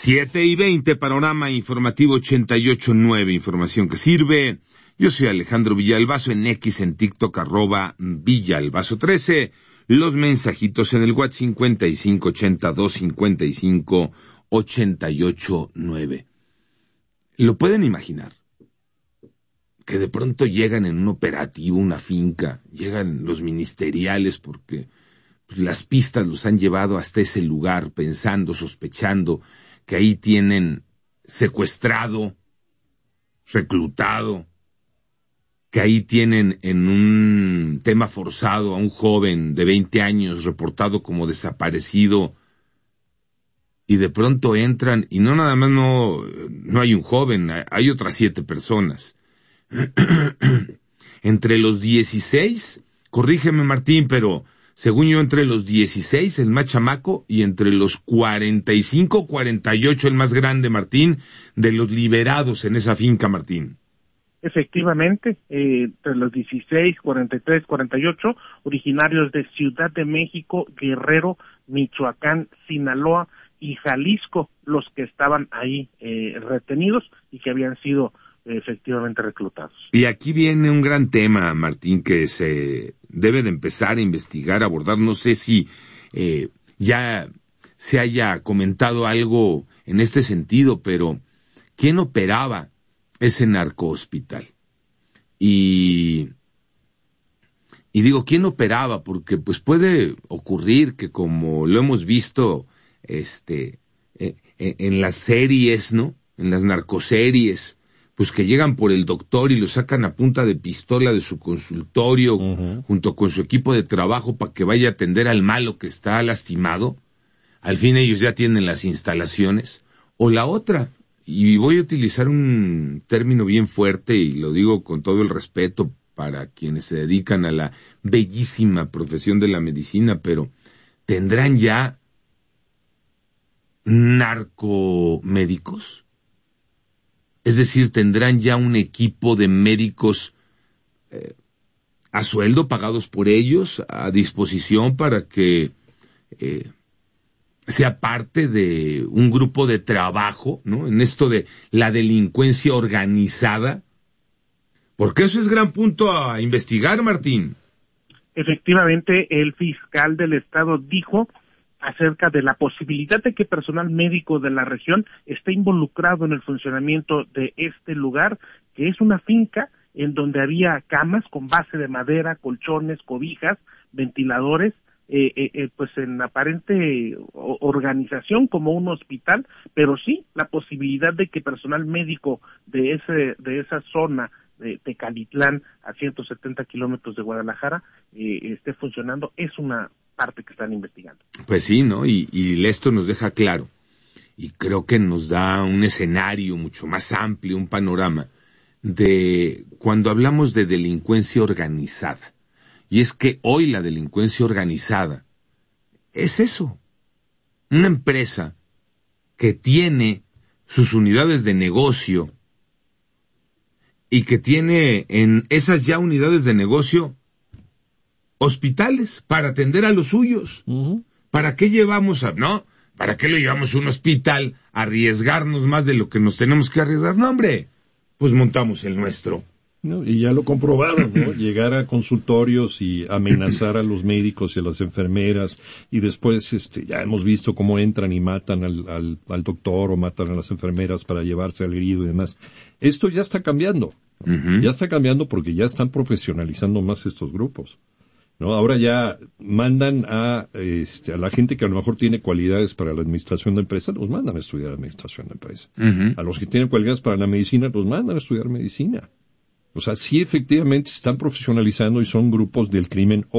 7:20, panorama informativo 88.9, información que sirve. Yo soy Alejandro Villalbazo, en X, en TikTok, @Villalbazo13. Los mensajitos en el WhatsApp 55825588.9. ¿Lo pueden imaginar? Que de pronto llegan en un operativo, una finca, llegan los ministeriales porque las pistas los han llevado hasta ese lugar, pensando, sospechando que ahí tienen secuestrado, reclutado, que ahí tienen en un tema forzado a un joven de 20 años reportado como desaparecido, y de pronto entran, y no nada más no hay un joven, hay otras 7 personas. Entre los 16, corrígeme Martín, pero según yo entre los 16 el más chamaco, y entre los 45, 48 el más grande, Martín, de los liberados en esa finca, Martín. Efectivamente, entre los 16, 43, 48, originarios de Ciudad de México, Guerrero, Michoacán, Sinaloa y Jalisco, los que estaban ahí retenidos y que habían sido efectivamente reclutados. Y aquí viene un gran tema, Martín, que se debe de empezar a investigar, a abordar. No sé si ya se haya comentado algo en este sentido, pero ¿quién operaba ese narcohospital? Y digo, ¿quién operaba? Porque pues puede ocurrir que, como lo hemos visto en las series, ¿no? En las narcoseries, pues que llegan por el doctor y lo sacan a punta de pistola de su consultorio, junto con su equipo de trabajo, para que vaya a atender al malo que está lastimado. Al fin ellos ya tienen las instalaciones. O la otra, y voy a utilizar un término bien fuerte, y lo digo con todo el respeto para quienes se dedican a la bellísima profesión de la medicina, pero ¿tendrán ya narcomédicos? Es decir, ¿tendrán ya un equipo de médicos a sueldo, pagados por ellos, a disposición para que sea parte de un grupo de trabajo, ¿no? En esto de la delincuencia organizada, porque eso es gran punto a investigar, Martín. Efectivamente, el fiscal del estado dijo acerca de la posibilidad de que personal médico de la región esté involucrado en el funcionamiento de este lugar, que es una finca en donde había camas con base de madera, colchones, cobijas, ventiladores, pues en aparente organización como un hospital, pero sí la posibilidad de que personal médico de esa zona de Tecalitlán, a 170 kilómetros de Guadalajara, esté funcionando, es una parte que están investigando. Pues sí, ¿no? Y esto nos deja claro, y creo que nos da un escenario mucho más amplio, un panorama, de cuando hablamos de delincuencia organizada. Y es que hoy la delincuencia organizada es eso, una empresa que tiene sus unidades de negocio y que tiene en esas ya unidades de negocio hospitales para atender a los suyos. ¿Para qué llevamos ¿para qué lo llevamos a un hospital a arriesgarnos más de lo que nos tenemos que arriesgar? No, hombre, pues montamos el nuestro. No, y ya lo comprobaron, ¿no? Llegar a consultorios y amenazar a los médicos y a las enfermeras, y después ya hemos visto cómo entran y matan al doctor o matan a las enfermeras para llevarse al herido y demás. Esto ya está cambiando, ya está cambiando porque ya están profesionalizando más estos grupos, ¿no? Ahora ya mandan a la gente que a lo mejor tiene cualidades para la administración de empresas, los mandan a estudiar administración de empresas. A los que tienen cualidades para la medicina, los mandan a estudiar medicina. O sea, sí efectivamente se están profesionalizando y son grupos del crimen